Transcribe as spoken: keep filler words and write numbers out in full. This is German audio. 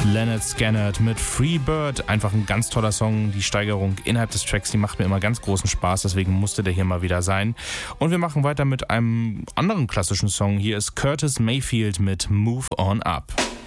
Lynyrd Skynyrd mit Free Bird. Einfach ein ganz toller Song. Die Steigerung innerhalb des Tracks, die macht mir immer ganz großen Spaß. Deswegen musste der hier mal wieder sein. Und wir machen weiter mit einem anderen klassischen Song. Hier ist Curtis Mayfield mit Move On Up.